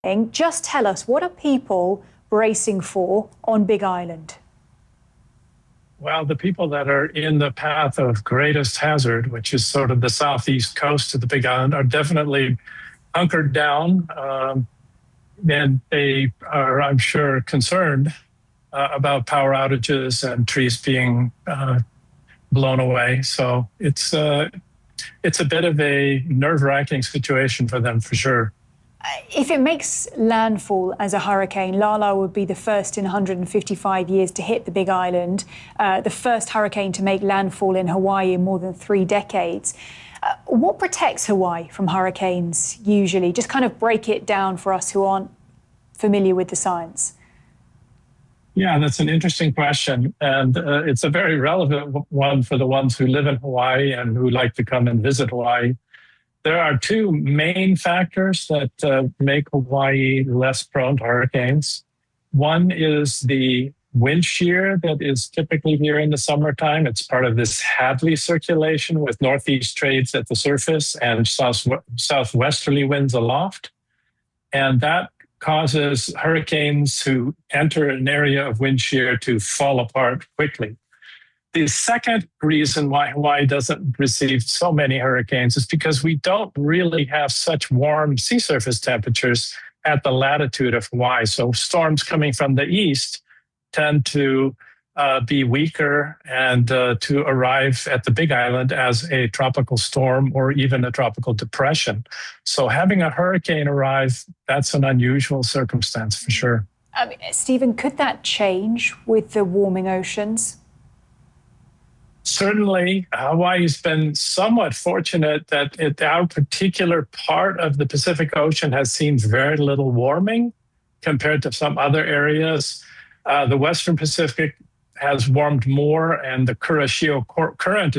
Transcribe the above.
Just tell us, what are people bracing for on Big Island? Well, the people that are in the path of greatest hazard, which is sort of the southeast coast of the Big Island, are definitely hunkered down. And they are, I'm sure, concerned about power outages and trees being blown away. So it's a bit of a nerve-wracking situation for them, for sure. If it makes landfall as a hurricane, Lala would be the first in 155 years to hit the Big Island, the first hurricane to make landfall in Hawaii in more than 3 decades. What protects Hawaii from hurricanes usually? Just kind of break it down for us who aren't familiar with the science. Yeah, that's an interesting question. And it's a very relevant one for the ones who live in Hawaii and who like to come and visit Hawaii. There are 2 main factors that make Hawaii less prone to hurricanes. One is the wind shear that is typically here in the summertime. It's part of this Hadley circulation with northeast trades at the surface and southwesterly winds aloft. And that causes hurricanes who enter an area of wind shear to fall apart quickly. The second reason why Hawaii doesn't receive so many hurricanes is because we don't really have such warm sea surface temperatures at the latitude of Hawaii. So storms coming from the east tend to be weaker and to arrive at the Big Island as a tropical storm or even a tropical depression. So having a hurricane arrive, that's an unusual circumstance for sure. Stephen, could that change with the warming oceans? Certainly, Hawaii's been somewhat fortunate that our particular part of the Pacific Ocean has seen very little warming compared to some other areas. The Western Pacific has warmed more, and the Kuroshio current